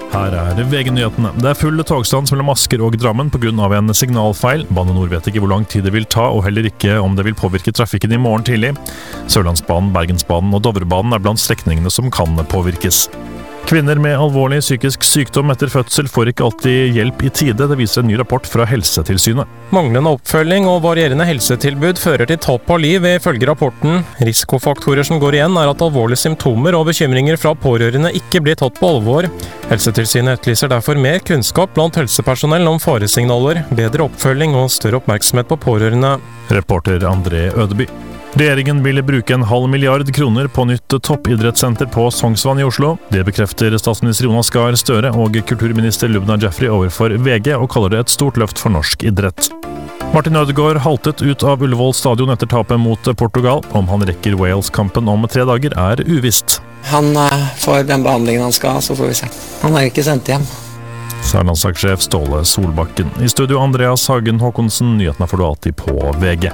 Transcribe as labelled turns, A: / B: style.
A: Her VG-nyhetene. Det full togstans mellom Asker og Drammen på grunn av en signalfeil. Bane Nor vet ikke hvor lang tid det vil ta, og heller ikke om det vil påvirke trafikken i morgen tidlig. Sørlandsbanen, Bergensbanen og Dovrebanen blant strekningene som kan påvirkes. Kvinner med alvorlig psykisk sykdom etter fødsel får ikke alltid hjelp i tide, det viser en ny rapport fra Helsetilsynet.
B: Manglende oppfølging og varierende helsetilbud fører til tap av liv, ifølge rapporten. Risikofaktorer som går igjen at alvorlige symptomer og bekymringer fra pårørende ikke blir tatt på alvor. Helsetilsynet etterlyser derfor mer kunnskap blant helsepersonell om faresignaler, bedre oppfølging og større oppmerksomhet på pårørende.
A: Reporter André Ødeby. Regjeringen ville bruke 0,5 milliard kroner på nytt toppidrettssenter på Sognsvann i Oslo. Det bekrefter statsminister Jonas Gahr Støre og kulturminister Lubna Jaffery overfor VG, og kaller det et stort løft for norsk idrett. Martin Ødegaard haltet ut av Ullevål stadion etter tapet mot Portugal. Om han rekker Wales-kampen om 3 dager uvisst.
C: Han får den behandlingen han skal, så får vi se. Han har ikke sendt hjem.
A: Sa landslagssjef Ståle Solbakken. I studio Andreas Hagen Håkonsen, nyhetene får du alltid på VG.